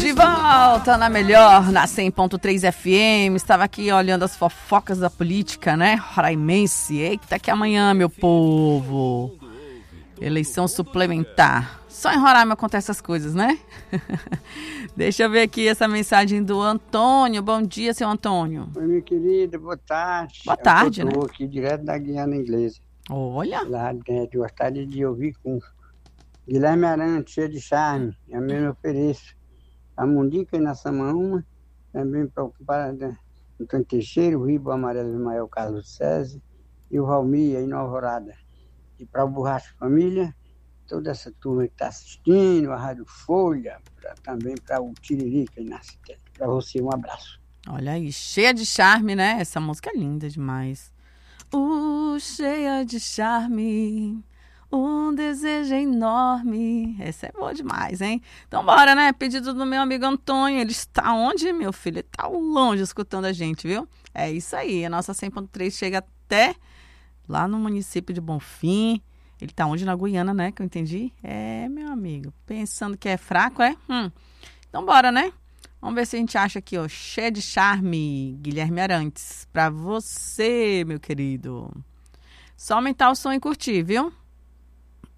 de volta na melhor, na 100.3 FM. Estava aqui olhando as fofocas da política, né? Roraimense. Eita, que amanhã, meu povo. Eleição suplementar. Só em Roraima acontecem essas coisas, né? Deixa eu ver aqui essa mensagem do Antônio. Bom dia, seu Antônio. Oi, minha querida, boa tarde. Boa tarde, né? Estou aqui direto da Guiana Inglesa. Olha. Lá dentro, gostaria de ouvir com Guilherme Arantes, cheio de charme. Eu mesmo ofereço a Mundica e na Samaúma, também para o Antônio Teixeira, o Ribo Amarelo Ismael Carlos César e o Valmir aí na Alvorada. E para o Borracha Família, toda essa turma que está assistindo, a Rádio Folha, também para o Tiririca e na Cidade. Para você, um abraço. Olha aí, cheia de charme, né? Essa música é linda demais. Cheia de charme, um desejo enorme. Essa é boa demais, hein? Então bora, né? Pedido do meu amigo Antônio. Ele está onde, meu filho? Ele está longe escutando a gente, viu? É isso aí. A nossa 100.3 chega até lá no município de Bonfim. Ele está onde? Na Guiana, né? Que eu entendi. É, meu amigo. Pensando que é fraco, é? Então bora, né? Vamos ver se a gente acha aqui, ó. Cheia de charme, Guilherme Arantes. Pra você, meu querido. Só aumentar o som e curtir, viu?